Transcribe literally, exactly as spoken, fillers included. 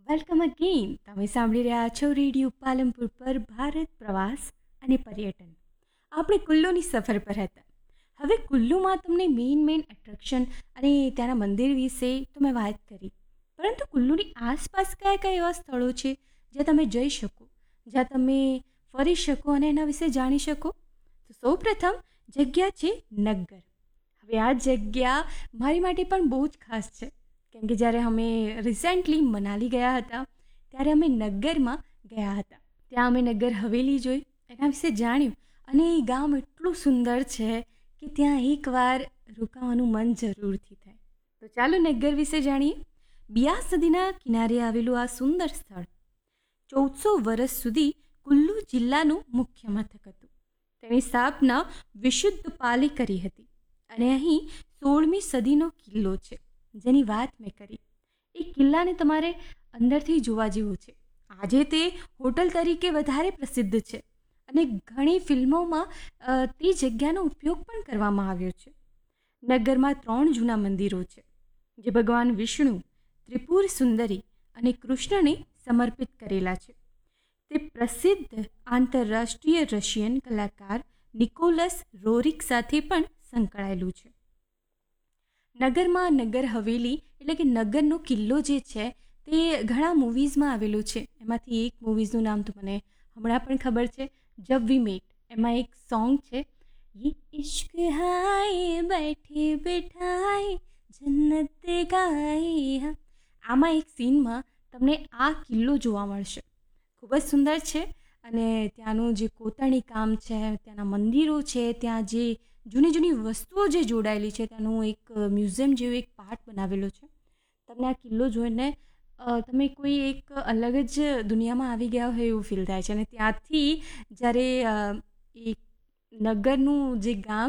Welcome again. તમે સાંભળી રહ્યા છો રેડિયો પાલનપુર પર ભારત પ્રવાસ અને પર્યટન. આપણે કુલ્લુની સફર પર હતા. હવે કુલ્લુમાં તમને મેઇન મેઇન એટ્રેક્શન અને ત્યાંના મંદિર વિશે તો મેં વાત કરી, પરંતુ કુલ્લુની આસપાસ કયા કયા એવા સ્થળો છે જ્યાં તમે જઈ શકો, જ્યાં તમે ફરી શકો અને એના વિશે જાણી શકો? તો સૌપ્રથમ જગ્યા છે નગ્ગર. હવે આ જગ્યા મારી માટે પણ બહુ જ ખાસ છે, કેમ કે જ્યારે અમે રિસેન્ટલી મનાલી ગયા હતા ત્યારે અમે નગ્ગરમાં ગયા હતા. ત્યાં અમે નગ્ગર હવેલી જોઈ, એના વિશે જાણ્યું, અને એ ગામ એટલું સુંદર છે કે ત્યાં એકવાર રોકાવાનું મન જરૂરથી થાય. તો ચાલો નગ્ગર વિશે જાણીએ. બિયાસ નદીના કિનારે આવેલું આ સુંદર સ્થળ ચૌદસો વર્ષ સુધી કુલ્લુ જિલ્લાનું મુખ્ય મથક હતું. તેની સ્થાપના વિશુદ્ધ પાલે કરી હતી અને અહીં સોળમી સદીનો કિલ્લો છે જેની વાત મેં કરી. એ કિલ્લાને તમારે અંદરથી જોવા જેવું છે. આજે તે હોટલ તરીકે વધારે પ્રસિદ્ધ છે અને ઘણી ફિલ્મોમાં અ, તે જગ્યાનો ઉપયોગ પણ કરવામાં આવ્યો છે. નગરમાં ત્રણ જૂના મંદિરો છે જે ભગવાન વિષ્ણુ, ત્રિપુર સુંદરી અને કૃષ્ણને સમર્પિત કરેલા છે. તે પ્રસિદ્ધ આંતરરાષ્ટ્રીય રશિયન કલાકાર નિકોલસ રોરિક સાથે પણ સંકળાયેલું છે. નગરમાં નગર હવેલી એટલે કે નગરનો કિલ્લો જે છે તે ઘણા મૂવીઝમાં આવેલો છે. એમાંથી એક મૂવીઝનું નામ તો મને હમણાં પણ ખબર છે, જબ વી મેટ. એમાં એક સોંગ છે, ये इश्क हाय बैठे बैठाए जन्नत गाए हम. આમાં એક સીનમાં તમને આ કિલ્લો જોવા મળશે. ખૂબ જ સુંદર છે અને ત્યાંનું જે કોતરણી કામ છે, ત્યાંના મંદિરો છે, ત્યાં જે જૂની જૂની વસ્તુઓ જે જોડાયેલી છે, ત્યાંનું એક મ્યુઝિયમ જેવો એક પાર્ટ બનાવેલો છે. તમને આ કિલ્લો જોઈને અ, તમે કોઈ એક અલગ જ દુનિયામાં આવી ગયા હોય એવું ફીલ થાય છે. અને ત્યાંથી જ્યારે અ, એ નગરનું જે ગામ